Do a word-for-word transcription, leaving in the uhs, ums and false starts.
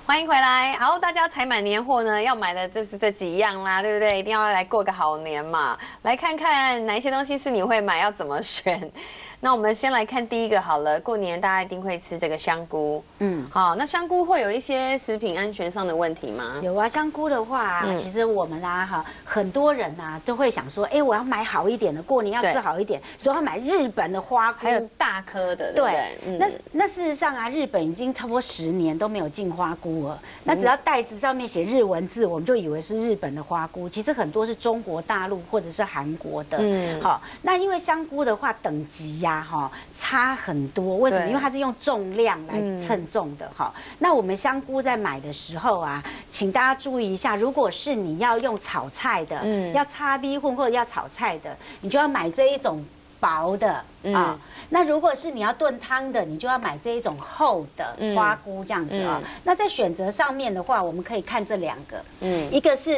欢迎回来。好，大家采买年货呢，要买的就是这几样啦，对不对？一定要来过个好年嘛。来看看哪一些东西是你会买，要怎么选。那我们先来看第一个好了，过年大家一定会吃这个香菇。嗯，好，那香菇会有一些食品安全上的问题吗？ 有啊，香菇的话、啊嗯，其实我们啊哈，很多人啊都会想说，哎，我要买好一点的，过年要吃好一点，所以要买日本的花菇， 还有大颗的，对不对？ 嗯、那那事实上啊，日本已经差不多十年都没有进花菇了。那只要袋子上面写日文字，我们就以为是日本的花菇，其实很多是中国大陆或者是韩国的。嗯，好，那因为香菇的话，等级呀、啊。哈，差很多，为什么？因为它是用重量来称重的哈、嗯。那我们香菇在买的时候啊，请大家注意一下，如果是你要用炒菜的，嗯，要叉 B 混或者要炒菜的，你就要买这一种薄的啊、嗯哦。那如果是你要炖汤的，你就要买这一种厚的花菇这样子啊、哦嗯。那在选择上面的话，我们可以看这两个，嗯，一个是。